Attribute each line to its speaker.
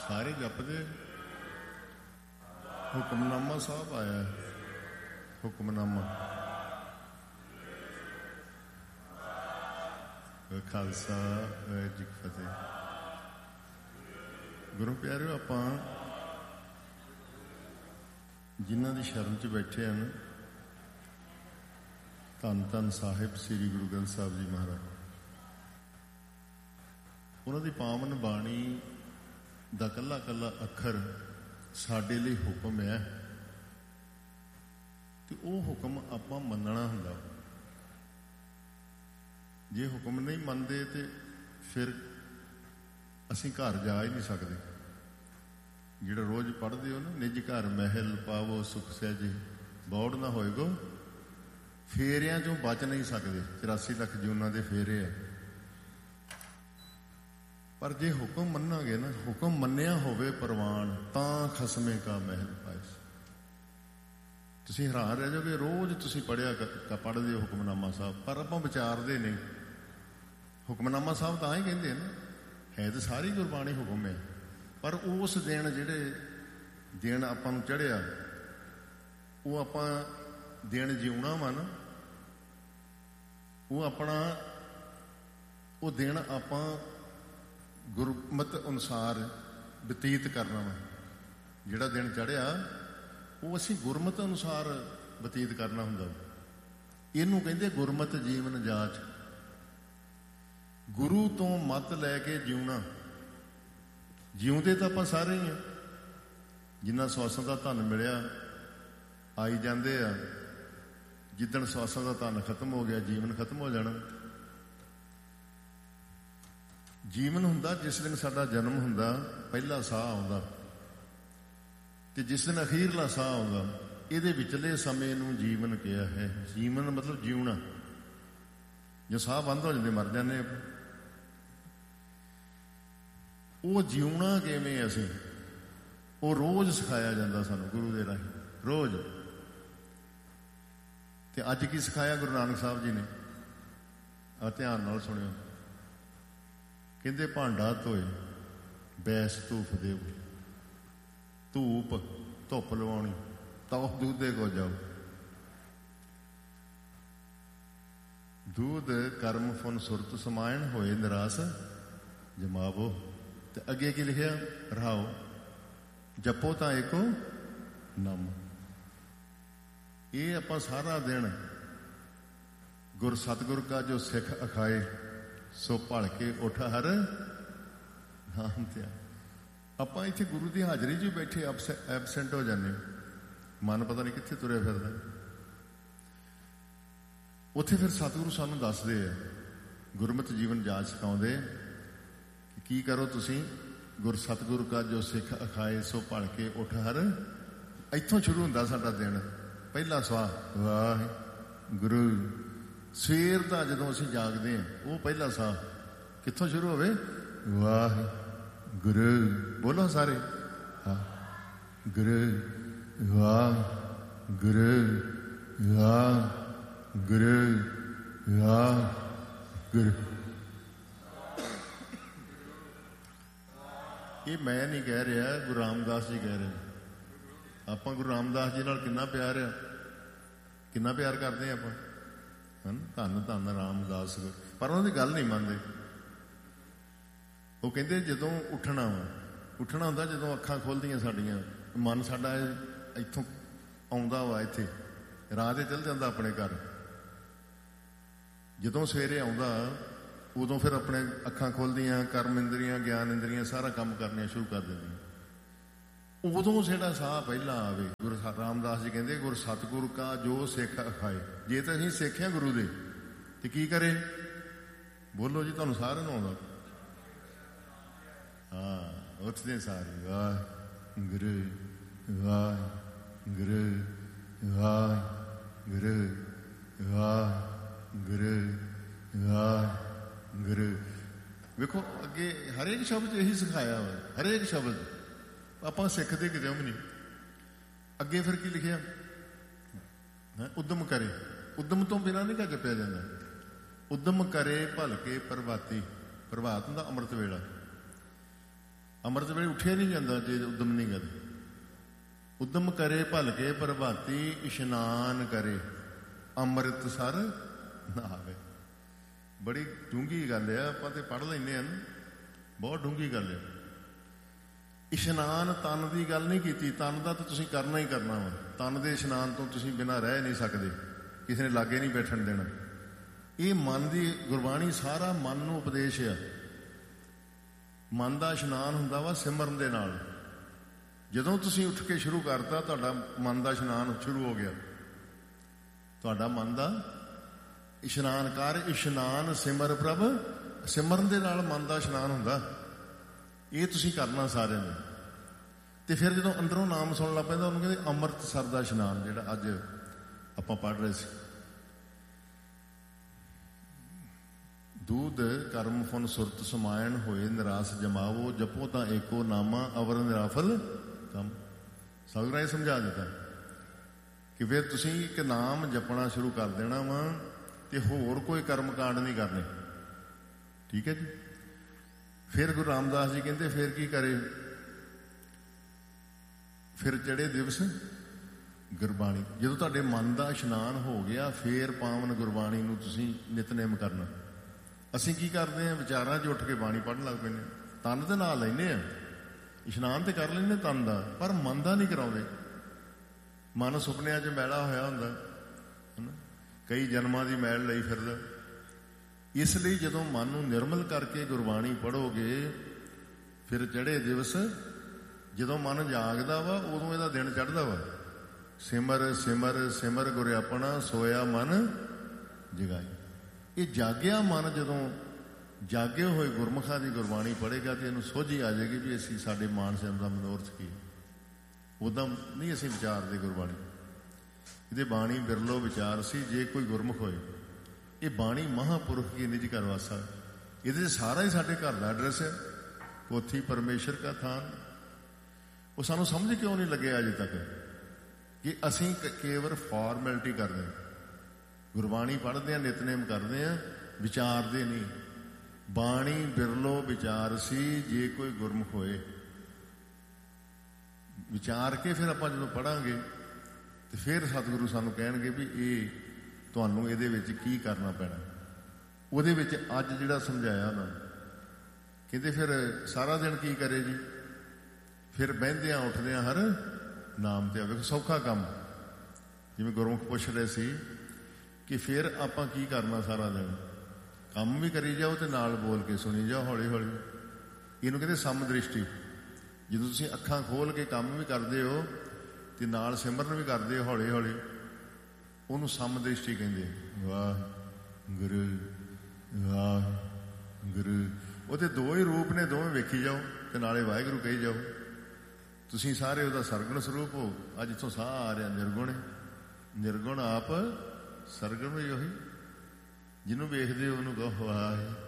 Speaker 1: ਸਾਰੇ ਜਪਦੇ। ਹੁਕਮਨਾਮਾ ਸਾਹਿਬ ਆਇਆ, ਹੁਕਮਨਾਮਾ। ਖਾਲਸਾ ਵਾਹਿਗੁਰੂ ਜੀ ਕੀ ਫਤਿਹ। ਗੁਰੂ ਪਿਆਰਿਓ, ਆਪਾਂ ਜਿਨ੍ਹਾਂ ਦੀ ਸ਼ਰਨ 'ਚ ਬੈਠੇ ਹਨ, ਧੰਨ ਧੰਨ ਸਾਹਿਬ ਸ੍ਰੀ ਗੁਰੂ ਗ੍ਰੰਥ ਸਾਹਿਬ ਜੀ ਮਹਾਰਾਜ, ਉਹਨਾਂ ਦੀ ਪਾਵਨ ਬਾਣੀ ਦਾ ਕੱਲਾ ਕੱਲਾ ਅੱਖਰ ਸਾਡੇ ਲਈ ਹੁਕਮ ਹੈ, ਤੇ ਉਹ ਹੁਕਮ ਆਪਾਂ ਮੰਨਣਾ ਹੁੰਦਾ। ਜੇ ਹੁਕਮ ਨਹੀਂ ਮੰਨਦੇ ਤੇ ਫਿਰ ਅਸੀਂ ਘਰ ਜਾ ਹੀ ਨਹੀਂ ਸਕਦੇ। ਜਿਹੜਾ ਰੋਜ਼ ਪੜ੍ਹਦੇ ਹੋ ਨਾ, ਨਿਜ ਘਰ ਮਹਿਲ ਪਾਵੋ ਸੁਖ ਸਹਿਜੇ ਬੌੜ ਨਾ ਹੋਏਗੋ, ਫੇਰਿਆਂ ਚੋਂ ਬਚ ਨਹੀਂ ਸਕਦੇ। 84 ਲੱਖ ਜੂਨਾਂ ਦੇ ਫੇਰੇ ਆ। ਪਰ ਜੇ ਹੁਕਮ ਮੰਨਾਂਗੇ ਨਾ, ਹੁਕਮ ਮੰਨਿਆ ਹੋਵੇ ਪ੍ਰਵਾਨ, ਤਾਂ ਖਸਮੇ ਕਾ ਮਹਿਲ ਪਾਇਸ। ਤੁਸੀਂ ਹੈਰਾਨ ਰਹਿ ਜਾਓਗੇ, ਰੋਜ਼ ਤੁਸੀਂ ਪੜ੍ਹਦੇ ਹੋ ਹੁਕਮਨਾਮਾ ਸਾਹਿਬ, ਪਰ ਆਪਾਂ ਵਿਚਾਰਦੇ ਨਹੀਂ। ਹੁਕਮਨਾਮਾ ਸਾਹਿਬ ਤਾਂ ਹੀ ਕਹਿੰਦੇ ਨਾ, ਹੈ ਤਾਂ ਸਾਰੀ ਗੁਰਬਾਣੀ ਹੁਕਮ ਹੈ, ਪਰ ਉਸ ਦਿਨ ਜਿਹੜੇ ਦਿਨ ਆਪਾਂ ਨੂੰ ਚੜ੍ਹਿਆ, ਉਹ ਆਪਾਂ ਦਿਨ ਜਿਉਣਾ ਵਾ ਨਾ, ਉਹ ਆਪਣਾ ਉਹ ਦਿਨ ਆਪਾਂ ਗੁਰਮਤ ਅਨੁਸਾਰ ਬਤੀਤ ਕਰਨਾ ਵਾ। ਜਿਹੜਾ ਦਿਨ ਚੜ੍ਹਿਆ ਉਹ ਅਸੀਂ ਗੁਰਮਤ ਅਨੁਸਾਰ ਬਤੀਤ ਕਰਨਾ ਹੁੰਦਾ। ਇਹਨੂੰ ਕਹਿੰਦੇ ਗੁਰਮਤ ਜੀਵਨ ਜਾਚ। ਗੁਰੂ ਤੋਂ ਮੱਤ ਲੈ ਕੇ ਜਿਉਣਾ। ਜਿਉਂਦੇ ਤਾਂ ਆਪਾਂ ਸਾਰੇ ਹੀ ਆ। ਜਿੰਨਾ ਸਵਾਸਾਂ ਦਾ ਧਨ ਮਿਲਿਆ ਆਈ ਜਾਂਦੇ ਆ। ਜਿੱਦਣ ਸਵਾਸਾਂ ਦਾ ਧਨ ਖਤਮ ਹੋ ਗਿਆ, ਜੀਵਨ ਖਤਮ ਹੋ ਜਾਣਾ। ਜੀਵਨ ਹੁੰਦਾ ਜਿਸ ਦਿਨ ਸਾਡਾ ਜਨਮ ਹੁੰਦਾ, ਪਹਿਲਾ ਸਾਹ ਆਉਂਦਾ, ਤੇ ਜਿਸ ਦਿਨ ਅਖੀਰਲਾ ਸਾਹ ਆਉਂਦਾ। ਇਹਦੇ ਵਿਚਲੇ ਸਮੇਂ ਨੂੰ ਜੀਵਨ ਕਿਹਾ ਹੈ। ਜੀਵਨ ਮਤਲਬ ਜਿਉਣਾ। ਜੇ ਸਾਹ ਬੰਦ ਹੋ ਜਾਂਦੇ ਮਰ ਜਾਂਦੇ ਆਪਾਂ। ਉਹ ਜਿਉਣਾ ਕਿਵੇਂ ਅਸੀਂ, ਉਹ ਰੋਜ਼ ਸਿਖਾਇਆ ਜਾਂਦਾ ਸਾਨੂੰ ਗੁਰੂ ਦੇ ਰਾਹੀਂ, ਰੋਜ਼। ਤੇ ਅੱਜ ਕੀ ਸਿਖਾਇਆ ਗੁਰੂ ਨਾਨਕ ਸਾਹਿਬ ਜੀ ਨੇ? ਆ ਧਿਆਨ ਨਾਲ ਸੁਣਿਓ। ਕਹਿੰਦੇ ਭਾਂਡਾ ਧੋਏ ਬੈਸ ਧੂਫ ਦੇਵ। ਧੂਪ ਧੁੱਪ ਲਵਾਉਣੀ, ਤਉ ਦੂਧੇ ਕੋ ਜਾਓ। ਦੂਧ ਕਰਮ ਫੁਨ ਸੁਰਤ ਸਮਾਇਣ, ਹੋਏ ਨਿਰਾਸ ਜਮਾਵੋ। ਤੇ ਅੱਗੇ ਕੀ ਲਿਖਿਆ? ਰਹਾਓ ਜਪੋ ਤਾਂ ਏਕੋ ਨਾਮ। ਇਹ ਆਪਾਂ ਸਾਰਾ ਦਿਨ ਗੁਰ ਸਤਿਗੁਰ ਕਾ ਜੋ ਸਿੱਖ ਅਖਾਏ, ਸੋ ਭਲ ਕੇ ਉੱਠ ਹਰ ਨਾਮ ਧਿਆਏ। ਆਪਾਂ ਇੱਥੇ ਗੁਰੂ ਦੀ ਹਾਜ਼ਰੀ 'ਚ ਹੀ ਬੈਠੇ ਐਬਸੈਂਟ ਹੋ ਜਾਂਦੇ। ਮਨ ਪਤਾ ਨਹੀਂ ਕਿੱਥੇ ਤੁਰਿਆ ਫਿਰਦਾ। ਉੱਥੇ ਫਿਰ ਸਤਿਗੁਰੂ ਸਾਨੂੰ ਦੱਸਦੇ ਆ, ਗੁਰਮਤਿ ਜੀਵਨ ਜਾਚ ਸਿਖਾਉਂਦੇ ਕਿ ਕੀ ਕਰੋ ਤੁਸੀਂ। ਗੁਰ ਸਤਿਗੁਰ ਕਾ ਜੋ ਸਿੱਖ ਅਖਾਏ, ਸੋ ਭਲ ਕੇ ਉੱਠ ਹਰ। ਇੱਥੋਂ ਸ਼ੁਰੂ ਹੁੰਦਾ ਸਾਡਾ ਦਿਨ। ਪਹਿਲਾ ਸਵਾਹ ਵਾਹਿਗੁਰੂ। ਸਵੇਰ ਦਾ ਜਦੋਂ ਅਸੀਂ ਜਾਗਦੇ ਹਾਂ, ਉਹ ਪਹਿਲਾ ਸਾਹ ਕਿੱਥੋਂ ਸ਼ੁਰੂ ਹੋਵੇ? ਵਾਹਿਗੁਰੂ। ਬੋਲੋ ਸਾਰੇ, ਗੁਰੂ ਵਾਹਿਗੁਰੂ ਵਾਹਿਗੁਰੂ ਵਾਹਿਗੁਰੂ। ਇਹ ਮੈਂ ਨਹੀਂ ਕਹਿ ਰਿਹਾ, ਗੁਰੂ ਰਾਮਦਾਸ ਜੀ ਕਹਿ ਰਹੇ ਨੇ। ਆਪਾਂ ਗੁਰੂ ਰਾਮਦਾਸ ਜੀ ਨਾਲ ਕਿੰਨਾ ਪਿਆਰ ਆ, ਕਿੰਨਾ ਪਿਆਰ ਕਰਦੇ ਆਪਾਂ। ਧੰਨ ਧੰਨ ਰਾਮਦਾਸ। ਪਰ ਉਹਨਾਂ ਦੀ ਗੱਲ ਨਹੀਂ ਮੰਨਦੇ। ਉਹ ਕਹਿੰਦੇ ਜਦੋਂ ਉੱਠਣਾ ਹੁੰਦਾ, ਜਦੋਂ ਅੱਖਾਂ ਖੁੱਲ੍ਹਦੀਆਂ ਸਾਡੀਆਂ, ਮਨ ਸਾਡਾ ਇੱਥੋਂ ਆਉਂਦਾ ਵਾ, ਇੱਥੇ ਰਾਹ 'ਤੇ ਚੱਲ ਜਾਂਦਾ ਆਪਣੇ ਘਰ। ਜਦੋਂ ਸਵੇਰੇ ਆਉਂਦਾ, ਉਦੋਂ ਫਿਰ ਆਪਣੇ ਅੱਖਾਂ ਖੁੱਲ੍ਹਦੀਆਂ, ਕਰਮ ਇੰਦਰੀਆਂ, ਗਿਆਨ ਇੰਦਰੀਆਂ ਸਾਰਾ ਕੰਮ ਕਰਨੀਆਂ ਸ਼ੁਰੂ ਕਰ ਦਿੰਦੀਆਂ। ਉਦੋਂ ਜਿਹੜਾ ਸਾਹ ਪਹਿਲਾਂ ਆਵੇ। ਗੁਰੂ ਰਾਮਦਾਸ ਜੀ ਕਹਿੰਦੇ, ਗੁਰ ਸਤਿਗੁਰ ਕਾ ਜੋ ਸਿੱਖ ਅਖਾਏ। ਜੇ ਤਾਂ ਅਸੀਂ ਸਿੱਖ ਹਾਂ ਗੁਰੂ ਦੇ, ਤੇ ਕੀ ਕਰੇ? ਬੋਲੋ ਜੀ, ਤੁਹਾਨੂੰ ਸਾਰਿਆਂ ਨੂੰ ਆਉਂਦਾ। ਹਾਂ, ਉੱਠਦੇ ਸਾਰੇ ਵਾਹਿਗੁਰੂ ਵਾਹਿਗੁਰੂ ਵਾਹਿਗੁਰੂ ਵਾਹਿਗੁਰੂ ਵਾਹਿਗੁਰੂ। ਵੇਖੋ ਅੱਗੇ ਹਰੇਕ ਸ਼ਬਦ ਇਹੀ ਸਿਖਾਇਆ ਵਾ, ਹਰੇਕ ਸ਼ਬਦ। ਆਪਾਂ ਸਿੱਖਦੇ ਕਿਤੇ ਵੀ ਨਹੀਂ। ਅੱਗੇ ਫਿਰ ਕੀ ਲਿਖਿਆ? ਉਦਮ ਕਰੇ। ਉਦਮ ਤੋਂ ਬਿਨਾਂ ਨਹੀਂ ਕਾ ਜਪਿਆ ਜਾਂਦਾ। ਉਦਮ ਕਰੇ ਭਲ ਕੇ ਪ੍ਰਭਾਤੀ। ਪ੍ਰਭਾਤ ਹੁੰਦਾ ਅੰਮ੍ਰਿਤ ਵੇਲਾ। ਅੰਮ੍ਰਿਤ ਵੇਲੇ ਉੱਠਿਆ ਨਹੀਂ ਜਾਂਦਾ ਜੇ ਉਦਮ ਨਹੀਂ ਕਰੇ। ਉਦਮ ਕਰੇ ਭਲਕੇ ਪ੍ਰਭਾਤੀ, ਇਸ਼ਨਾਨ ਕਰੇ ਅੰਮ੍ਰਿਤ ਸਰ ਨਹਾਵੇ। ਬੜੀ ਡੂੰਘੀ ਗੱਲ ਆ, ਆਪਾਂ ਤੇ ਪੜ੍ਹ ਲੈਂਦੇ ਹਨ, ਬਹੁਤ ਡੂੰਘੀ ਗੱਲ ਹੈ। ਇਸ਼ਨਾਨ ਤਨ ਦੀ ਗੱਲ ਨਹੀਂ ਕੀਤੀ, ਤਨ ਦਾ ਤਾਂ ਤੁਸੀਂ ਕਰਨਾ ਹੀ ਕਰਨਾ ਵਾ। ਤਨ ਦੇ ਇਸ਼ਨਾਨ ਤੋਂ ਤੁਸੀਂ ਬਿਨਾਂ ਰਹਿ ਨਹੀਂ ਸਕਦੇ, ਕਿਸੇ ਨੇ ਲਾਗੇ ਨਹੀਂ ਬੈਠਣ ਦੇਣਾ। ਇਹ ਮਨ ਦੀ ਗੁਰਬਾਣੀ ਸਾਰਾ ਮਨ ਨੂੰ ਉਪਦੇਸ਼ ਆ। ਮਨ ਦਾ ਇਸ਼ਨਾਨ ਹੁੰਦਾ ਵਾ ਸਿਮਰਨ ਦੇ ਨਾਲ। ਜਦੋਂ ਤੁਸੀਂ ਉੱਠ ਕੇ ਸ਼ੁਰੂ ਕਰਤਾ, ਤੁਹਾਡਾ ਮਨ ਦਾ ਇਸ਼ਨਾਨ ਸ਼ੁਰੂ ਹੋ ਗਿਆ। ਤੁਹਾਡਾ ਮਨ ਦਾ ਇਸ਼ਨਾਨ ਕਰ, ਇਸ਼ਨਾਨ ਸਿਮਰ ਪ੍ਰਭ। ਸਿਮਰਨ ਦੇ ਨਾਲ ਮਨ ਦਾ ਇਸ਼ਨਾਨ ਹੁੰਦਾ। ਇਹ ਤੁਸੀਂ ਕਰਨਾ ਸਾਰਿਆਂ ਨੇ। ਤੇ ਫਿਰ ਜਦੋਂ ਅੰਦਰੋਂ ਨਾਮ ਸੁਣਨ ਲੱਗ ਪੈਂਦਾ, ਉਹਨੂੰ ਕਹਿੰਦੇ ਅੰਮ੍ਰਿਤਸਰ ਦਾ ਇਸ਼ਨਾਨ, ਜਿਹੜਾ ਅੱਜ ਆਪਾਂ ਪੜ੍ਹ ਰਹੇ ਸੀ। ਦੂਧ ਕਰਮ ਫੁਨ ਸੁਰਤ ਸਮਾਇਣ, ਹੋਏ ਨਿਰਾਸ ਜਮਾਵੋ, ਜਪੋ ਤਾਂ ਏਕੋ ਨਾਮਾ, ਅਵਰ ਨਿਰਾਫਲ ਕੰਮ। ਸਤਿਗੁਰਾਂ ਇਹ ਸਮਝਾ ਦਿੱਤਾ ਕਿ ਫਿਰ ਤੁਸੀਂ ਇੱਕ ਨਾਮ ਜਪਣਾ ਸ਼ੁਰੂ ਕਰ ਦੇਣਾ ਵਾ, ਤੇ ਹੋਰ ਕੋਈ ਕਰਮ ਕਾਂਡ ਨਹੀਂ ਕਰਨੇ। ਠੀਕ ਹੈ ਜੀ। ਫਿਰ ਗੁਰੂ ਰਾਮਦਾਸ ਜੀ ਕਹਿੰਦੇ ਫਿਰ ਕੀ ਕਰੇ? ਫਿਰ ਚੜੇ ਦਿਵਸ ਗੁਰਬਾਣੀ। ਜਦੋਂ ਤੁਹਾਡੇ ਮਨ ਦਾ ਇਸ਼ਨਾਨ ਹੋ ਗਿਆ, ਫੇਰ ਪਾਵਨ ਗੁਰਬਾਣੀ ਨੂੰ ਤੁਸੀਂ ਨਿਤਨੇਮ ਕਰਨਾ। ਅਸੀਂ ਕੀ ਕਰਦੇ ਹਾਂ? ਵਿਚਾਰਾਂ 'ਚ ਉੱਠ ਕੇ ਬਾਣੀ ਪੜ੍ਹਨ ਲੱਗ ਪੈਂਦੇ। ਤਨ ਦੇ ਨਾਲ ਲੈਂਦੇ ਹਾਂ, ਇਸ਼ਨਾਨ ਤੇ ਕਰ ਲੈਂਦੇ ਤਨ ਦਾ, ਪਰ ਮਨ ਦਾ ਨਹੀਂ ਕਰਾਉਂਦੇ। ਮਨ ਸੁਪਨਿਆਂ 'ਚ ਮੈਲਾ ਹੋਇਆ ਹੁੰਦਾ, ਹੈ ਨਾ, ਕਈ ਜਨਮਾਂ ਦੀ ਮੈਲ ਲਈ ਫਿਰਦਾ। ਇਸ ਲਈ ਜਦੋਂ ਮਨ ਨੂੰ ਨਿਰਮਲ ਕਰਕੇ ਗੁਰਬਾਣੀ ਪੜ੍ਹੋਗੇ, ਫਿਰ ਚੜ੍ਹੇ ਦਿਵਸ, ਜਦੋਂ ਮਨ ਜਾਗਦਾ ਵਾ ਉਦੋਂ ਇਹਦਾ ਦਿਨ ਚੜ੍ਹਦਾ ਵਾ। ਸਿਮਰ ਸਿਮਰ ਸਿਮਰ ਗੁਰ ਆਪਣਾ, ਸੋਇਆ ਮਨ ਜਗਾਈ। ਇਹ ਜਾਗਿਆ ਮਨ ਜਦੋਂ ਜਾਗੇ ਹੋਏ ਗੁਰਮੁਖਾਂ ਦੀ ਗੁਰਬਾਣੀ ਪੜ੍ਹੇਗਾ ਤੇ ਇਹਨੂੰ ਸੋਝੀ ਆ ਜਾਏਗੀ ਵੀ ਅਸੀਂ ਸਾਡੇ ਮਾਨਸ ਦਾ ਮਨੋਰਥ ਕੀ। ਉਦਾਂ ਨਹੀਂ ਅਸੀਂ ਵਿਚਾਰਦੇ ਗੁਰਬਾਣੀ। ਇਹਦੇ ਬਾਣੀ ਬਿਰਲੋ ਵਿਚਾਰ ਸੀ ਜੇ ਕੋਈ ਗੁਰਮੁਖ ਹੋਏ। ਇਹ ਬਾਣੀ ਮਹਾਂਪੁਰਖ ਕੀ ਨਿਜ ਘਰ ਵਾਸਾ। ਇਹਦੇ 'ਚ ਸਾਰਾ ਹੀ ਸਾਡੇ ਘਰ ਦਾ ਐਡਰੈਸ ਹੈ। ਪੋਥੀ ਪਰਮੇਸ਼ਰ ਕਾ ਥਾਨ। ਉਹ ਸਾਨੂੰ ਸਮਝ ਕਿਉਂ ਨਹੀਂ ਲੱਗਿਆ ਅਜੇ ਤੱਕ ਕਿ ਅਸੀਂ ਕੇਵਲ ਫਾਰਮੈਲਿਟੀ ਕਰਦੇ ਹਾਂ। ਗੁਰਬਾਣੀ ਪੜ੍ਹਦੇ ਹਾਂ, ਨਿਤਨੇਮ ਕਰਦੇ ਹਾਂ, ਵਿਚਾਰਦੇ ਨਹੀਂ। ਬਾਣੀ ਬਿਰਲੋ ਵਿਚਾਰ ਸੀ ਜੇ ਕੋਈ ਗੁਰਮੁਖ ਹੋਏ। ਵਿਚਾਰ ਕੇ ਫਿਰ ਆਪਾਂ ਜਦੋਂ ਪੜ੍ਹਾਂਗੇ ਤੇ ਫਿਰ ਸਤਿਗੁਰੂ ਸਾਨੂੰ ਕਹਿਣਗੇ ਵੀ ਇਹ ਤੁਹਾਨੂੰ ਇਹਦੇ ਵਿੱਚ ਕੀ ਕਰਨਾ ਪੈਣਾ। ਉਹਦੇ ਵਿੱਚ ਅੱਜ ਜਿਹੜਾ ਸਮਝਾਇਆ ਉਹਨਾਂ ਨੇ, ਕਹਿੰਦੇ ਫਿਰ ਸਾਰਾ ਦਿਨ ਕੀ ਕਰੇ ਜੀ? ਫਿਰ ਬਹਿੰਦਿਆਂ ਉੱਠਦਿਆਂ ਹਰ ਨਾਮ ਤੇ ਆਵੇ। ਸੌਖਾ ਕੰਮ। ਜਿਵੇਂ ਗੁਰਮੁਖ ਪੁੱਛ ਰਹੇ ਸੀ ਕਿ ਫਿਰ ਆਪਾਂ ਕੀ ਕਰਨਾ ਸਾਰਾ ਦਿਨ? ਕੰਮ ਵੀ ਕਰੀ ਜਾਓ ਤੇ ਨਾਲ ਬੋਲ ਕੇ ਸੁਣੀ ਜਾਓ ਹੌਲੀ ਹੌਲੀ। ਇਹਨੂੰ ਕਹਿੰਦੇ ਸਮ ਦ੍ਰਿਸ਼ਟੀ। ਜਦੋਂ ਤੁਸੀਂ ਅੱਖਾਂ ਖੋਲ ਕੇ ਕੰਮ ਵੀ ਕਰਦੇ ਹੋ ਤੇ ਨਾਲ ਸਿਮਰਨ ਵੀ ਕਰਦੇ ਹੋ ਹੌਲੀ ਹੌਲੀ, ਉਹਨੂੰ ਸਮ ਦ੍ਰਿਸ਼ਟੀ ਕਹਿੰਦੇ। ਵਾਹ ਗੁਰੂ ਵਾਹ ਗੁਰੂ। ਉਹਦੇ ਦੋ ਹੀ ਰੂਪ ਨੇ, ਦੋਵੇਂ ਵੇਖੀ ਜਾਓ ਤੇ ਨਾਲੇ ਵਾਹਿਗੁਰੂ ਕਹੀ ਜਾਓ। ਤੁਸੀਂ ਸਾਰੇ ਉਹਦਾ ਸਰਗੁਣ ਸਰੂਪ ਹੋ। ਅੱਜ ਇੱਥੋਂ ਸਾਰੇ ਨਿਰਗੁਣ। ਨਿਰਗੁਣ ਆਪ, ਸਰਗੁਣ ਵੀ ਉਹੀ। ਜਿਹਨੂੰ ਵੇਖਦੇ ਹੋ ਉਹਨੂੰ ਕਹੋ ਵਾਹਿ